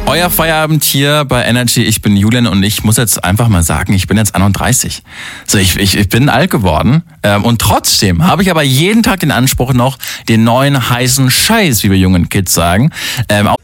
Euer Feierabend hier bei Energy. Ich bin Julian und ich muss jetzt einfach mal sagen, ich bin jetzt 31. So, ich bin alt geworden und trotzdem habe ich aber jeden Tag den Anspruch noch, den neuen heißen Scheiß, wie wir jungen Kids sagen,